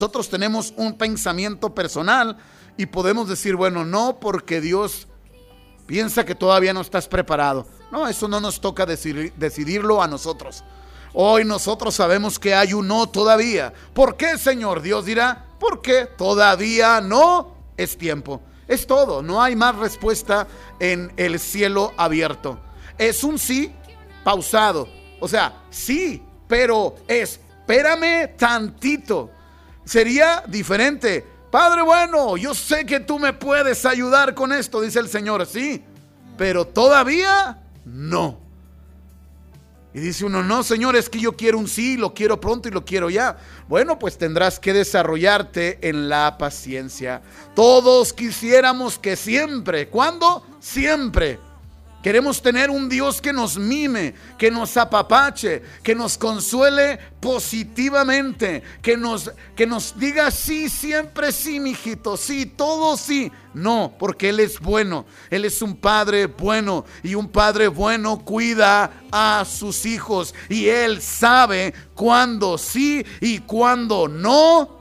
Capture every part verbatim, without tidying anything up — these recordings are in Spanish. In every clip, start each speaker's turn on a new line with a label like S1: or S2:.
S1: Nosotros tenemos un pensamiento personal y podemos decir, bueno, no, porque Dios piensa que todavía no estás preparado. No, eso no nos toca decidir, decidirlo a nosotros. Hoy nosotros sabemos que hay un no todavía. ¿Por qué, Señor? Dios dirá, porque todavía no es tiempo. Es todo, no hay más respuesta en el cielo abierto. Es un sí pausado. O sea, sí, pero espérame tantito. Sería diferente. Padre bueno, yo sé que tú me puedes ayudar con esto, dice el Señor, sí, pero todavía no. Y dice uno, no, Señor, es que yo quiero un sí, lo quiero pronto y lo quiero ya. Bueno, pues tendrás que desarrollarte en la paciencia. Todos quisiéramos que siempre, ¿cuándo? Siempre. Queremos tener un Dios que nos mime, que nos apapache, que nos consuele positivamente, que nos, que nos diga sí, siempre sí, mijito, sí, todo sí. No, porque Él es bueno, Él es un Padre bueno y un Padre bueno cuida a sus hijos y Él sabe cuándo sí y cuándo no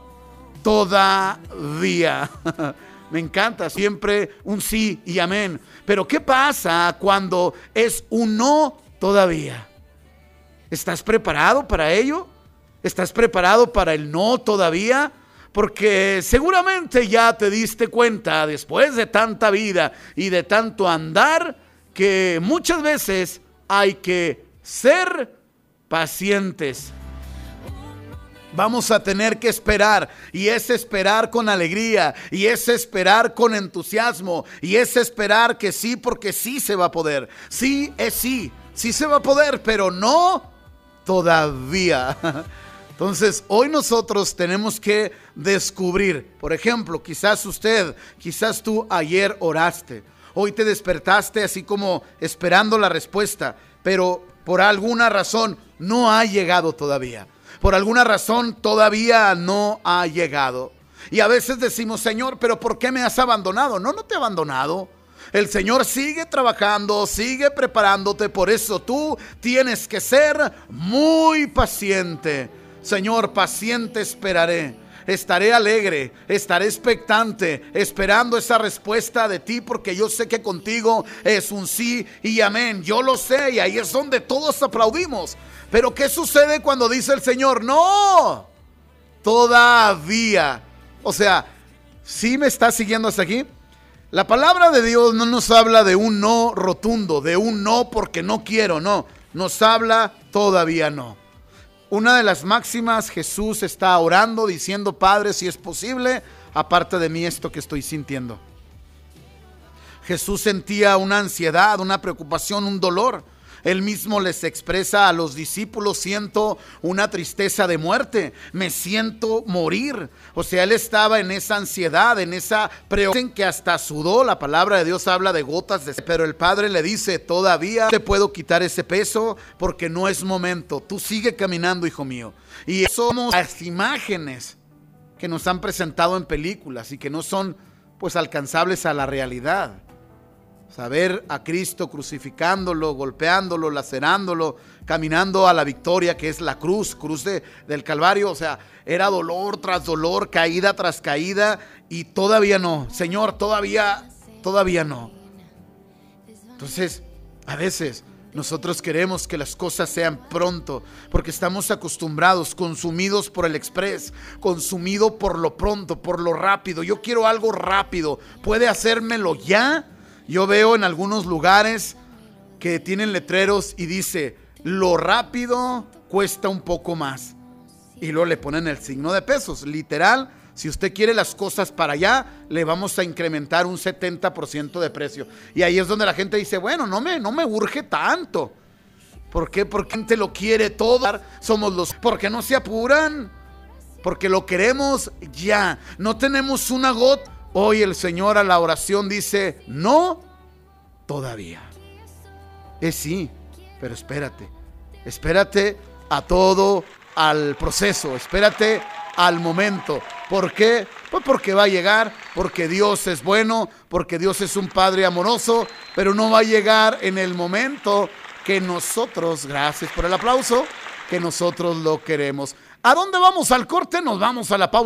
S1: todavía. Me encanta siempre un sí y amén. Pero ¿qué pasa cuando es un no todavía? ¿Estás preparado para ello? ¿Estás preparado para el no todavía? Porque seguramente ya te diste cuenta después de tanta vida y de tanto andar que muchas veces hay que ser pacientes. Vamos a tener que esperar, y es esperar con alegría, y es esperar con entusiasmo, y es esperar que sí, porque sí se va a poder. Sí es sí, sí se va a poder, pero no todavía. Entonces, hoy nosotros tenemos que descubrir, por ejemplo, quizás usted, quizás tú ayer oraste, hoy te despertaste así como esperando la respuesta, pero por alguna razón no ha llegado todavía. Por alguna razón todavía no ha llegado. Y a veces decimos, Señor, ¿pero por qué me has abandonado? No, no te he abandonado. El Señor sigue trabajando, sigue preparándote. Por eso tú tienes que ser muy paciente. Señor, paciente esperaré. Estaré alegre, estaré expectante, esperando esa respuesta de ti, porque yo sé que contigo es un sí y amén. Yo lo sé, y ahí es donde todos aplaudimos. Pero ¿qué sucede cuando dice el Señor? No, todavía. O sea, ¿sí me estás siguiendo hasta aquí? La palabra de Dios no nos habla de un no rotundo, de un no porque no quiero, no. Nos habla todavía no. Una de las máximas, Jesús está orando diciendo, Padre, si es posible, aparte de mí esto que estoy sintiendo. Jesús sentía una ansiedad, una preocupación, un dolor. Él mismo les expresa a los discípulos, siento una tristeza de muerte, me siento morir. O sea, él estaba en esa ansiedad, en esa preocupación que hasta sudó. La palabra de Dios habla de gotas de... Pero el Padre le dice, todavía te puedo quitar ese peso porque no es momento. Tú sigue caminando, hijo mío. Y eso somos las imágenes que nos han presentado en películas y que no son pues alcanzables a la realidad. Saber a Cristo crucificándolo, golpeándolo, lacerándolo, caminando a la victoria que es la cruz, cruz de, del Calvario. O sea, era dolor tras dolor, caída tras caída, y todavía no, Señor, todavía, todavía no. Entonces, a veces nosotros queremos que las cosas sean pronto, porque estamos acostumbrados, consumidos por el express, consumido por lo pronto, por lo rápido. Yo quiero algo rápido, ¿puede hacérmelo ya? Yo veo en algunos lugares que tienen letreros y dice, lo rápido cuesta un poco más. Y luego le ponen el signo de pesos. Literal, si usted quiere las cosas para allá, le vamos a incrementar un setenta por ciento de precio. Y ahí es donde la gente dice, bueno, no me, no me urge tanto. ¿Por qué? Porque la gente lo quiere todo. Somos los... ¿Por qué no se apuran? Porque lo queremos ya. No tenemos una gota. Hoy el Señor a la oración dice, no, todavía. Es sí, pero espérate. Espérate a todo, al proceso. Espérate al momento. ¿Por qué? Pues porque va a llegar, porque Dios es bueno, porque Dios es un Padre amoroso, pero no va a llegar en el momento que nosotros, gracias por el aplauso, que nosotros lo queremos. ¿A dónde vamos? Al corte, nos vamos a la pausa.